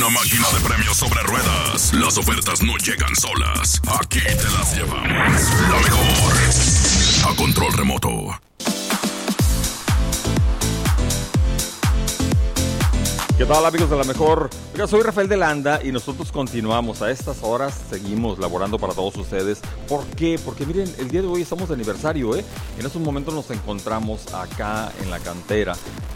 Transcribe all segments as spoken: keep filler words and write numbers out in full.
una máquina de premios sobre ruedas. Las ofertas no llegan solas. Aquí te las llevamos. La mejor. A control remoto. ¿Qué tal, amigos de La Mejor? Oiga, soy Rafael de Landa y nosotros continuamos. A estas horas seguimos laborando para todos ustedes. ¿Por qué? Porque miren, el día de hoy estamos de aniversario, ¿eh? En estos momentos nos encontramos acá en la cantera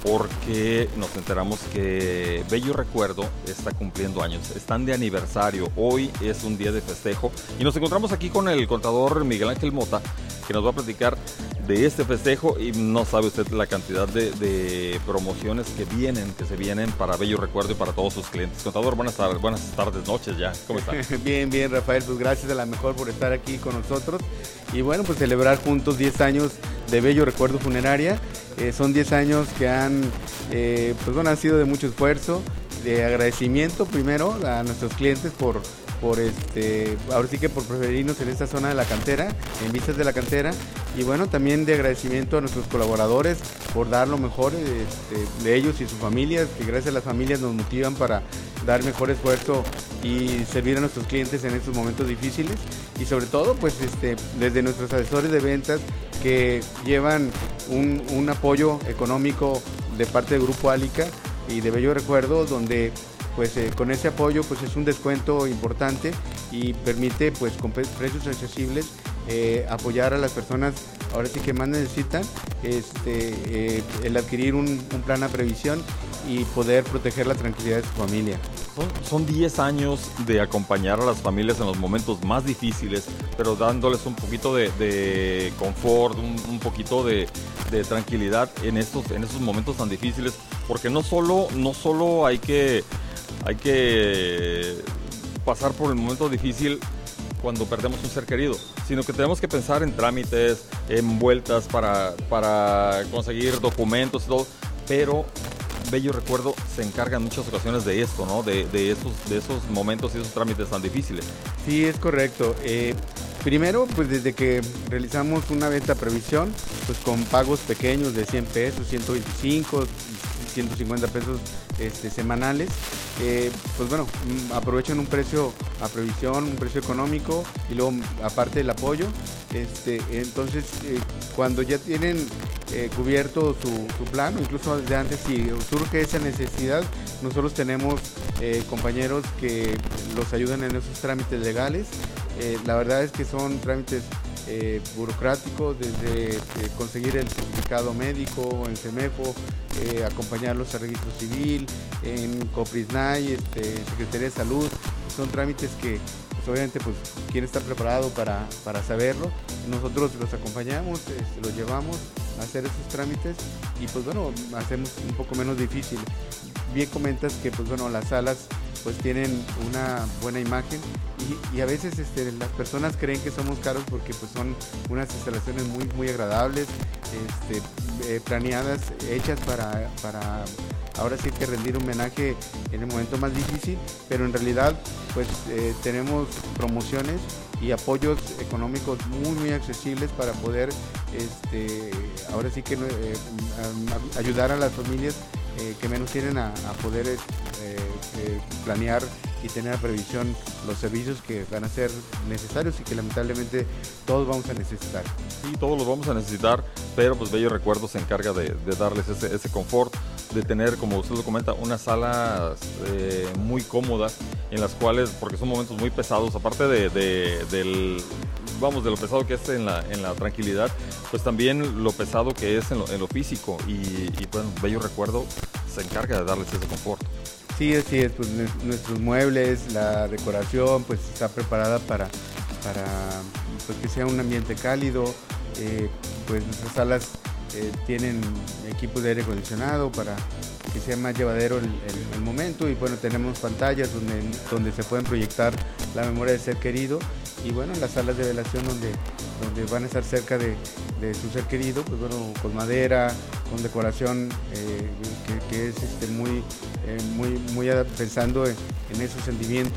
porque nos enteramos que Bello Recuerdo está cumpliendo años. Están de aniversario. Hoy es un día de festejo y nos encontramos aquí con el contador Miguel Ángel Mota, que nos va a platicar de este festejo y no sabe usted la cantidad de, de promociones que vienen, que se vienen para Bello Recuerdo y para todos sus clientes. Contador, buenas tardes, buenas tardes, noches ya. ¿Cómo está? Bien, bien, Rafael, pues gracias a La Mejor por estar aquí con nosotros y bueno, pues celebrar juntos diez años de Bello Recuerdo Funeraria. Eh, son diez años que han, eh, pues bueno, han sido de mucho esfuerzo, de agradecimiento primero a nuestros clientes por por este, ahora sí que por preferirnos en esta zona de la cantera, en vistas de la cantera, y bueno, también de agradecimiento a nuestros colaboradores por dar lo mejor este, de ellos y sus familias, que gracias a las familias nos motivan para dar mejor esfuerzo y servir a nuestros clientes en estos momentos difíciles, y sobre todo pues este, desde nuestros asesores de ventas que llevan un, un apoyo económico de parte del Grupo Álica y de Bello Recuerdo, donde pues eh, con ese apoyo pues es un descuento importante y permite pues con precios accesibles eh, apoyar a las personas ahora sí que más necesitan este, eh, el adquirir un, un plan a previsión y poder proteger la tranquilidad de su familia. Son, son diez años de acompañar a las familias en los momentos más difíciles, pero dándoles un poquito de, de confort, un, un poquito de, de tranquilidad en estos, en estos momentos tan difíciles, porque no solo, no solo hay que Hay que pasar por el momento difícil cuando perdemos un ser querido, sino que tenemos que pensar en trámites, en vueltas para, para conseguir documentos y todo, pero Bello Recuerdo se encarga en muchas ocasiones de esto, ¿no? De, de, esos, de esos momentos y esos trámites tan difíciles. Sí, es correcto. Eh, primero, pues desde que realizamos una venta a previsión, pues con pagos pequeños de cien pesos, ciento veinticinco, ciento cincuenta pesos este, semanales, eh, pues bueno, aprovechan un precio a previsión, un precio económico y luego aparte el apoyo. Este, entonces, eh, cuando ya tienen eh, cubierto su, su plan, o incluso desde antes, si surge esa necesidad, nosotros tenemos eh, compañeros que los ayudan en esos trámites legales. Eh, la verdad es que son trámites eh, burocráticos, desde eh, conseguir el certificado médico en CEMEFO, eh, acompañarlos a registro civil, en COPRISNAY, este, Secretaría de Salud. Son trámites que pues, obviamente pues, quieren estar preparado para, para saberlo. Nosotros los acompañamos, este, los llevamos a hacer esos trámites y pues bueno, hacemos un poco menos difícil. Bien comentas que pues bueno, las salas pues tienen una buena imagen y, y a veces este, las personas creen que somos caros porque pues son unas instalaciones muy muy agradables, este, eh, planeadas, hechas para, para ahora sí que rendir un homenaje en el momento más difícil, pero en realidad pues eh, tenemos promociones y apoyos económicos muy muy accesibles para poder este, ahora sí que eh, ayudar a las familias eh, que menos tienen a, a poder eh, eh, planear y tener a previsión los servicios que van a ser necesarios y que lamentablemente todos vamos a necesitar. Sí, todos los vamos a necesitar, pero pues Bello Recuerdo se encarga de, de darles ese, ese confort, de tener, como usted lo comenta, unas salas eh, muy cómodas en las cuales, porque son momentos muy pesados, aparte de, de, del, vamos, de lo pesado que es en la, en la tranquilidad, pues también lo pesado que es en lo, en lo físico y, y bueno, Bello Recuerdo se encarga de darles ese confort. Sí, así es, pues nuestros muebles, la decoración, pues está preparada para, para pues, que sea un ambiente cálido, eh, pues nuestras salas eh, tienen equipos de aire acondicionado para que sea más llevadero el, el, el momento y bueno, tenemos pantallas donde, donde se pueden proyectar la memoria del ser querido y bueno, las salas de velación donde, donde van a estar cerca de, de su ser querido, pues bueno, con madera, con decoración eh, que, que es este, muy, eh, muy, muy pensando en, en esos sentimientos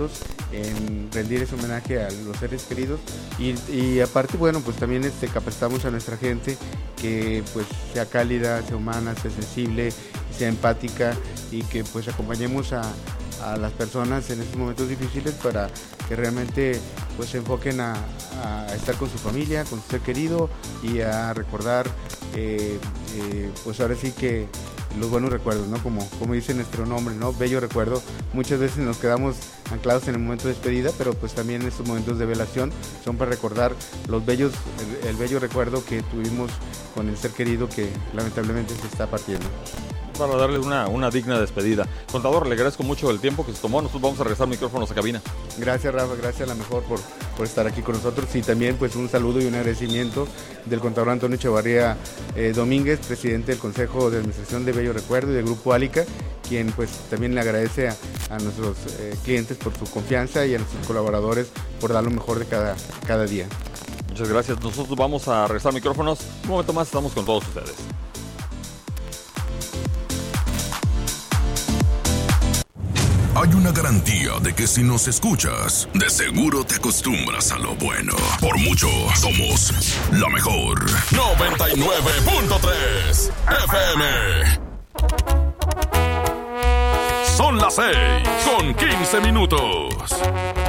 en rendir ese homenaje a los seres queridos y, y aparte, bueno, pues también este, capacitamos a nuestra gente que pues sea cálida, sea humana, sea sensible, sea empática y que pues acompañemos a, a las personas en estos momentos difíciles para que realmente pues se enfoquen a, a estar con su familia, con su ser querido y a recordar eh, eh, pues ahora sí que los buenos recuerdos, ¿no? Como, como dice nuestro nombre, ¿no? Bello recuerdo. Muchas veces nos quedamos anclados en el momento de despedida, pero pues también estos momentos de velación son para recordar los bellos, el, el bello recuerdo que tuvimos con el ser querido que lamentablemente se está partiendo. Para darle una, una digna despedida. Contador, le agradezco mucho el tiempo que se tomó. Nosotros vamos a regresar micrófonos a cabina. Gracias, Rafa, gracias a la mejor por, por estar aquí con nosotros y también pues un saludo y un agradecimiento del contador Antonio Echevarría eh, Domínguez, presidente del Consejo de Administración de Bello Recuerdo y del Grupo Álica, quien pues también le agradece a, a nuestros eh, clientes por su confianza y a nuestros colaboradores por dar lo mejor de cada, cada día. Muchas gracias. Nosotros vamos a regresar micrófonos. Un momento más, estamos con todos ustedes. Hay una garantía de que si nos escuchas, de seguro te acostumbras a lo bueno. Por mucho, somos la mejor. noventa y nueve punto tres F M. Son las seis con quince minutos.